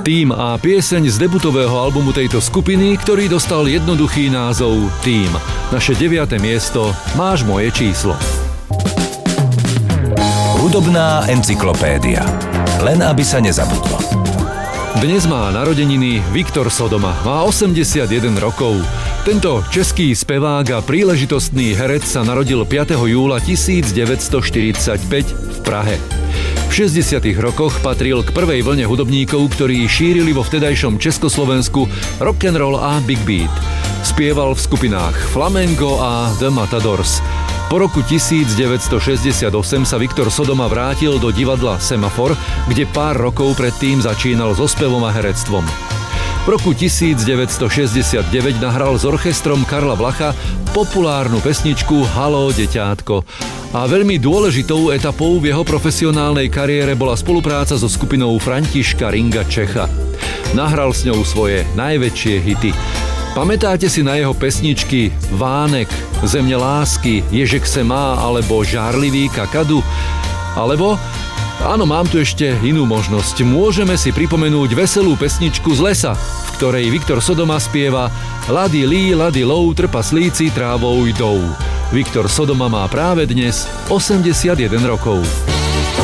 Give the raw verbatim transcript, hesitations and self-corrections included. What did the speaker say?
Tým a pieseň z debutového albumu tejto skupiny, ktorý dostal jednoduchý názov Tým. Naše deviate miesto, Máš moje číslo. Hudobná encyklopédia. Len aby sa nezabudlo. Dnes má narodeniny Viktor Sodoma, má osemdesiatjeden rokov. Tento český spevák a príležitostný herec sa narodil piateho júla tisícdeväťstoštyridsaťpäť v Prahe. V šesťdesiatych rokoch patril k prvej vlne hudobníkov, ktorí šírili vo vtedajšom Československu rock'n'roll a big beat. Spieval v skupinách Flamengo a The Matadors. Po roku tisícdeväťstošesťdesiatosem sa Viktor Sodoma vrátil do divadla Semafor, kde pár rokov predtým začínal so spevom a herectvom. V roku tisícdeväťstošesťdesiatdeväť nahral s orchestrom Karla Vlacha populárnu pesničku Haló, deťátko. A veľmi dôležitou etapou v jeho profesionálnej kariére bola spolupráca so skupinou Františka Ringa Čecha. Nahral s ňou svoje najväčšie hity. Pamätáte si na jeho pesničky Vánek, Země lásky, Ježek se má alebo Žárlivý kakadu? Alebo, áno, mám tu ešte inú možnosť. Môžeme si pripomenúť veselú pesničku z lesa, v ktorej Viktor Sodoma spieva Lady lí, lady lou, trpaslíci trávou jdou. Viktor Sodoma má práve dnes osemdesiatjeden rokov.